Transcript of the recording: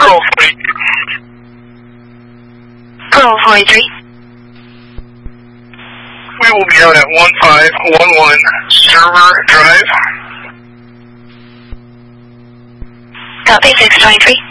Pearl 43. Pearl 43. We will be out at 1511 Server Drive. Copy 623.